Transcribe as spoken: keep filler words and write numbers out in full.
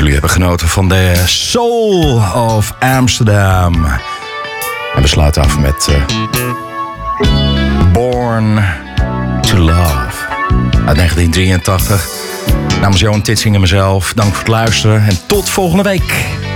jullie hebben genoten van de Soul of Amsterdam. En we sluiten af met uh, Born to Love uit negentien drieëntachtig. Namens Johan Titsing en mezelf, dank voor het luisteren en tot volgende week.